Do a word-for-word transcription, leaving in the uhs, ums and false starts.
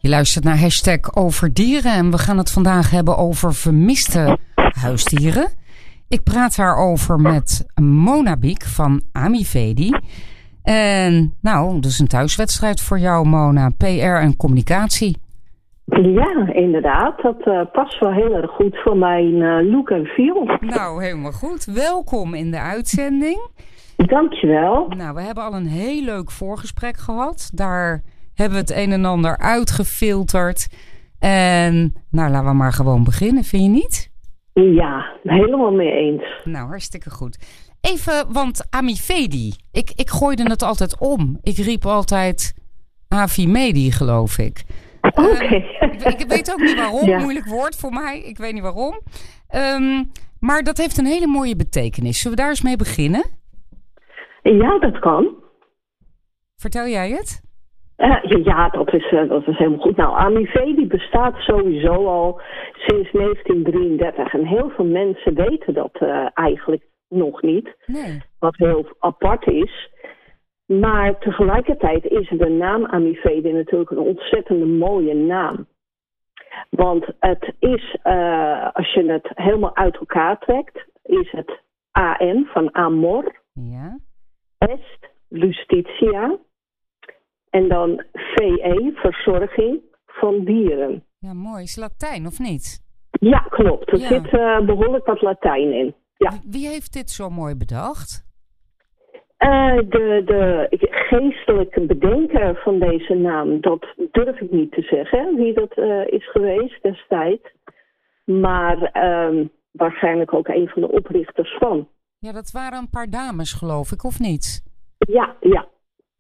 Je luistert naar hashtag over dieren en we gaan het vandaag hebben over vermiste huisdieren. Ik praat daarover met Mona Biek van Amifedi. En nou, dat is een thuiswedstrijd voor jou, Mona. P R en communicatie. Ja, inderdaad. Dat uh, past wel heel erg goed voor mijn uh, look en feel. Nou, helemaal goed. Welkom in de uitzending. Dankjewel. Nou, we hebben al een heel leuk voorgesprek gehad. Daar hebben we het een en ander uitgefilterd. En nou, laten we maar gewoon beginnen, vind je niet? Ja, helemaal mee eens. Nou, hartstikke goed. Even, want Amifedi, ik, ik gooide het altijd om. Ik riep altijd Avimedi, geloof ik. Oké. Okay. Um, ik, ik weet ook niet waarom, ja. Moeilijk woord voor mij. Ik weet niet waarom. Um, maar dat heeft een hele mooie betekenis. Zullen we daar eens mee beginnen? Ja, dat kan. Vertel jij het? Uh, ja, dat is, uh, dat is helemaal goed. Nou, Amifedi bestaat sowieso al sinds negentien drieëndertig. En heel veel mensen weten dat uh, eigenlijk nog niet. Nee. Wat heel apart is. Maar tegelijkertijd is de naam Amifedi natuurlijk een ontzettende mooie naam. Want het is, uh, als je het helemaal uit elkaar trekt, is het A M van Amor, ja. Est, Justitia, en dan V E, verzorging van dieren. Ja, mooi. Is Latijn of niet? Ja, klopt. Er ja. zit uh, behoorlijk wat Latijn in. Ja. Wie heeft dit zo mooi bedacht? Uh, de, de geestelijke bedenker van deze naam, dat durf ik niet te zeggen, wie dat uh, is geweest destijds. Maar um, waarschijnlijk ook een van de oprichters van. Ja, dat waren een paar dames, geloof ik, of niet? Ja, ja.